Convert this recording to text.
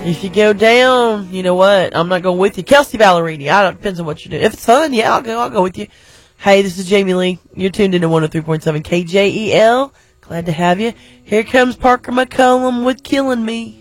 If you go down, you know what? I'm not going with you. Kelsey Ballerini. Depends on what you do. If it's fun, yeah, I'll go with you. Hey, this is Jamie Lee. You're tuned into 103.7 KJEL. Glad to have you. Here comes Parker McCollum with Killing Me.